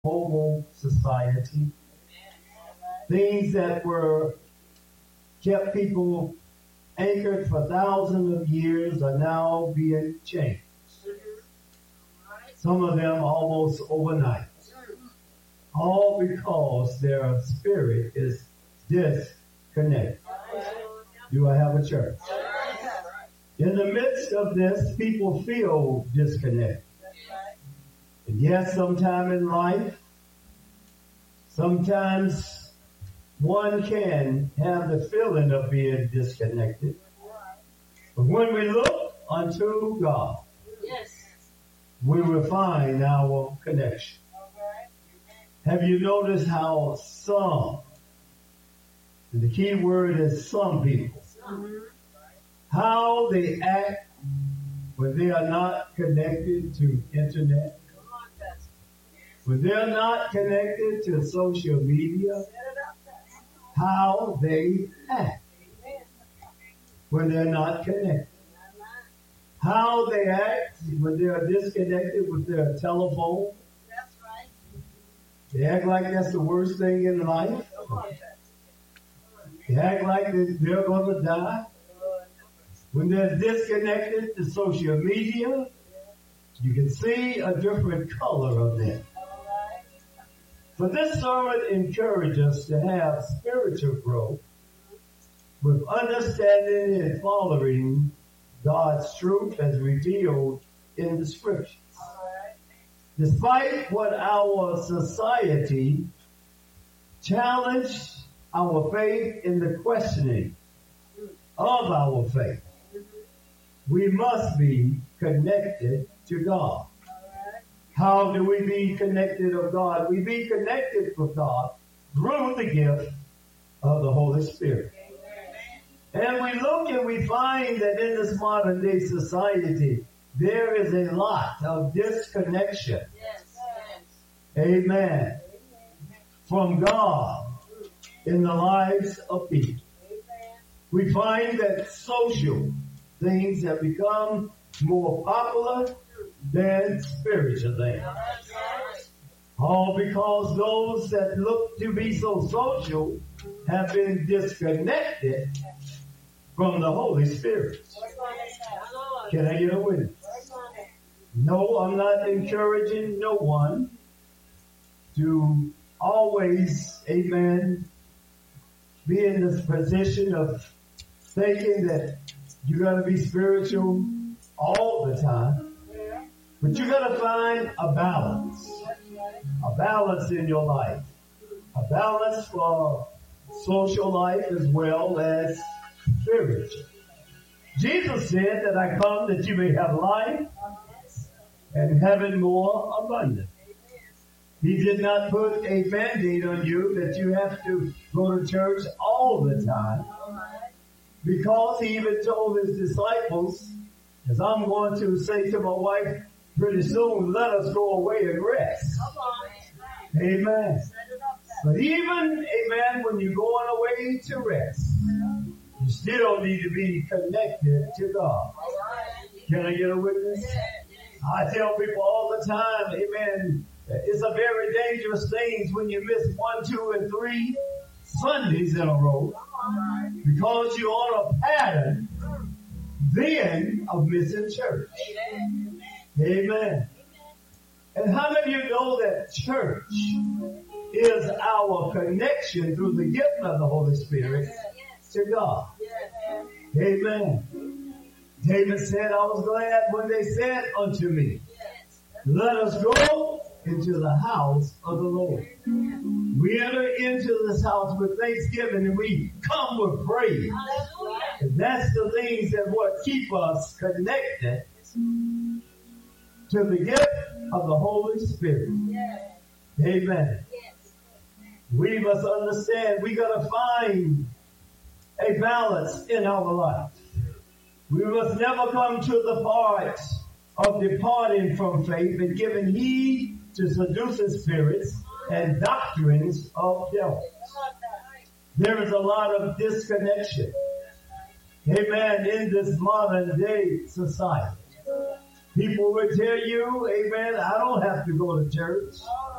mobile society. Things that were kept people anchored for thousands of years are now being changed. Some of them almost overnight. All because their spirit is disconnected. Do I have a church? In the midst of this, people feel disconnected. And yes, sometime in life, sometimes one can have the feeling of being disconnected. But when we look unto God, we will find our connection. Have you noticed how some, and the key word is some people, how they act when they are not connected to internet, when they're not connected to social media, how they act when they're not connected, how they act when they're disconnected with their telephone. They act like that's the worst thing in life. They act like they're going to die. When they're disconnected to social media, you can see a different color of them. But this sermon encourages us to have spiritual growth with understanding and following God's truth as revealed in the scriptures. Despite what our society challenged our faith in the questioning of our faith, we must be connected to God. How do we be connected of God? We be connected with God through the gift of the Holy Spirit. And we look and we find that in this modern day society, there is a lot of disconnection. Amen. From God in the lives of people. We find that social things have become more popular than spiritual things. All because those that look to be so social have been disconnected from the Holy Spirit. Can I get a witness? No, I'm not encouraging no one to always, amen, be in this position of thinking that you got to be spiritual all the time. But you got to find a balance in your life, a balance for social life as well as spiritual. Jesus said that I come that you may have life and have it more abundant. He did not put a mandate on you that you have to go to church all the time, because he even told his disciples, as I'm going to say to my wife pretty soon, let us go away and rest. Amen. But even, amen, when you're going away to rest, you still need to be connected to God. Can I get a witness? I tell people all the time, amen, it's a very dangerous thing when you miss 1, 2, and 3 Sundays in a row, because you're on a pattern then of missing church. Amen. And how many of you know that church is our connection through the gift of the Holy Spirit to God? Amen. David said, I was glad when they said unto me, let us go into the house of the Lord. We enter into this house with thanksgiving and we come with praise. And that's the things that what keep us connected to the gift of the Holy Spirit. Amen. We must understand we got to find a balance in our life. We must never come to the part of departing from faith and giving heed to seducing spirits and doctrines of devils. There is a lot of disconnection, amen, in this modern day society. People would tell you, amen, I don't have to go to church.